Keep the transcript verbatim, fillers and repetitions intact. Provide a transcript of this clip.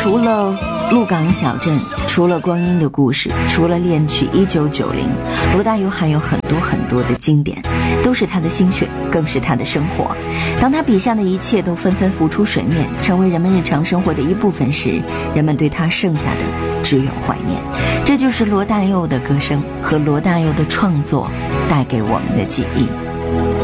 除了鹿港小镇，除了光阴的故事，除了恋曲一九九零，罗大佑还有很多很多的经典，都是他的心血，更是他的生活。当他笔下的一切都纷纷浮出水面，成为人们日常生活的一部分时，人们对他剩下的只有怀念。这就是罗大佑的歌声和罗大佑的创作带给我们的记忆。